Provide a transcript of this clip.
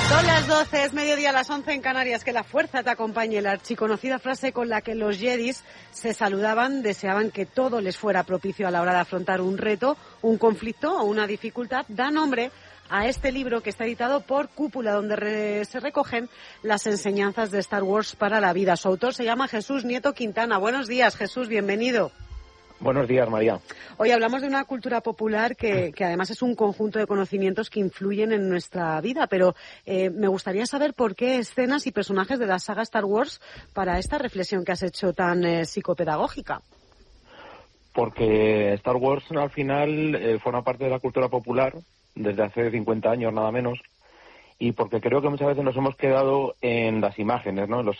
Son las 12, es mediodía, a las 11 en Canarias. Que la fuerza te acompañe. La archiconocida frase con la que los Jedis se saludaban, deseaban que todo les fuera propicio a la hora de afrontar un reto, un conflicto o una dificultad, da nombre a este libro que está editado por Cúpula, donde se recogen las enseñanzas de Star Wars para la vida. Su autor se llama Jesús Nieto Quintana. Buenos días, Jesús, bienvenido. Buenos días, María. Hoy hablamos de una cultura popular que además es un conjunto de conocimientos que influyen en nuestra vida, pero me gustaría saber por qué escenas y personajes de la saga Star Wars para esta reflexión que has hecho tan psicopedagógica. Porque Star Wars al final forma parte de la cultura popular desde hace 50 años nada menos, y porque creo que muchas veces nos hemos quedado en las imágenes, ¿no? En los